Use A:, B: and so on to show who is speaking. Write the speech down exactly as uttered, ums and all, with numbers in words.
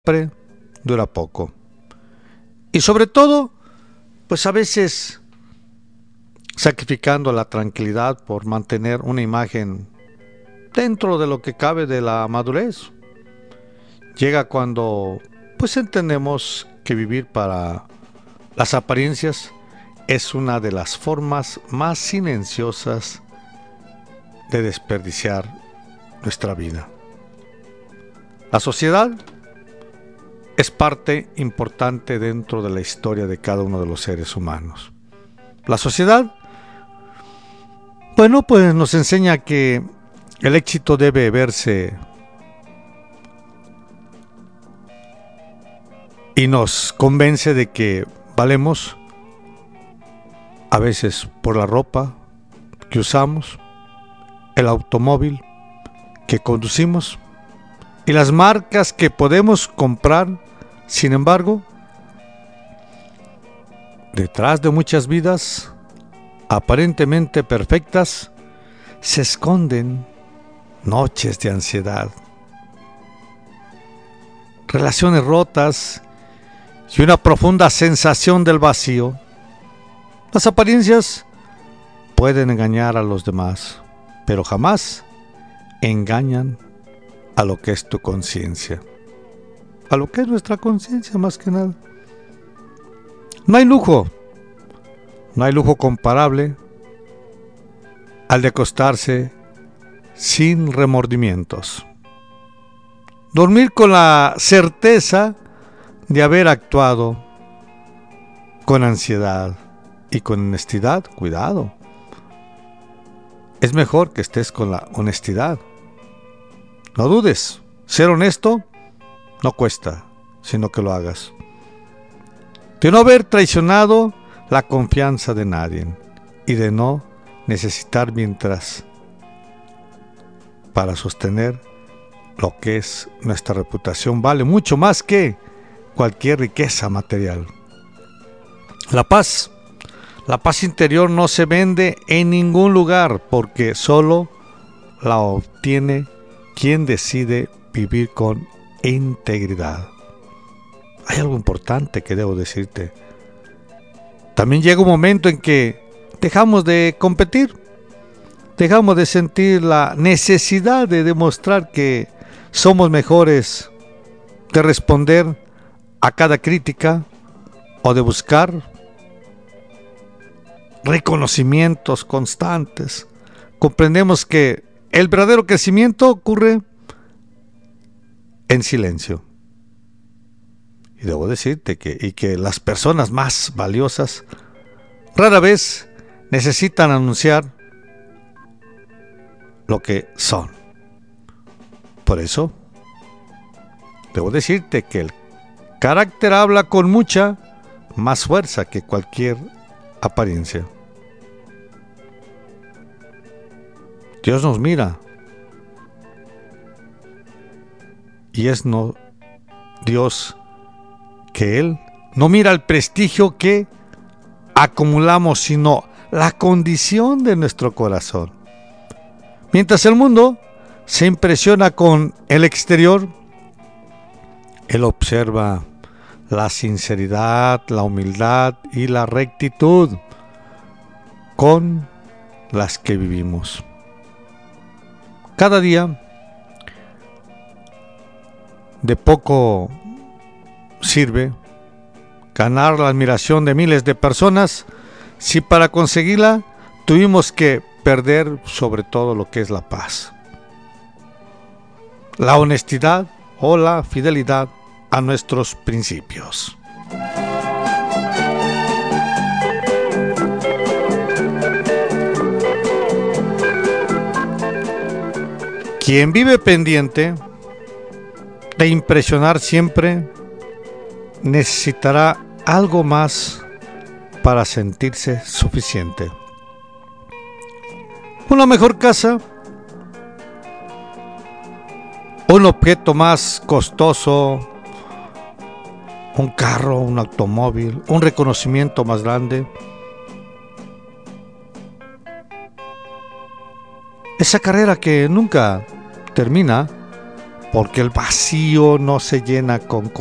A: siempre dura poco. Y sobre todo, pues a veces sacrificando la tranquilidad por mantener una imagen dentro de lo que cabe de la madurez. Llega cuando pues entendemos que vivir para las apariencias es una de las formas más silenciosas de desperdiciar nuestra vida. La sociedad es parte importante dentro de la historia de cada uno de los seres humanos. La sociedad, bueno, pues nos enseña que el éxito debe verse y nos convence de que valemos a veces por la ropa que usamos, el automóvil que conducimos y las marcas que podemos comprar. Sin embargo, detrás de muchas vidas aparentemente perfectas se esconden noches de ansiedad, relaciones rotas y una profunda sensación del vacío. Las apariencias pueden engañar a los demás, pero jamás engañan a lo que es tu conciencia, a lo que es nuestra conciencia más que nada. No hay lujo, no hay lujo comparable al de acostarse sin remordimientos. Dormir con la certeza de haber actuado con ansiedad y con honestidad, cuidado. Es mejor que estés con la honestidad. No dudes, ser honesto no cuesta, sino que lo hagas. De no haber traicionado la confianza de nadie y de no necesitar mientras para sostener lo que es nuestra reputación vale mucho más que cualquier riqueza material. La paz, la paz interior no se vende en ningún lugar porque solo la obtiene quien decide vivir con integridad. Hay algo importante que debo decirte. También llega un momento en que dejamos de competir, dejamos de sentir la necesidad de demostrar que somos mejores, de responder a cada crítica o de buscar reconocimientos constantes. Comprendemos que el verdadero crecimiento ocurre en silencio. Y debo decirte que, y que las personas más valiosas rara vez necesitan anunciar lo que son. Por eso, debo decirte que el carácter habla con mucha más fuerza que cualquier apariencia. Dios nos mira y es no Dios que Él no mira el prestigio que acumulamos, sino la condición de nuestro corazón. Mientras el mundo se impresiona con el exterior, Él observa la sinceridad, la humildad y la rectitud con las que vivimos. Cada día de poco sirve ganar la admiración de miles de personas si para conseguirla tuvimos que perder sobre todo lo que es la paz, la honestidad o la fidelidad a nuestros principios. Quien vive pendiente de impresionar siempre necesitará algo más para sentirse suficiente. Una mejor casa, un objeto más costoso, un carro, un automóvil, un reconocimiento más grande. Esa carrera que nunca termina porque el vacío no se llena con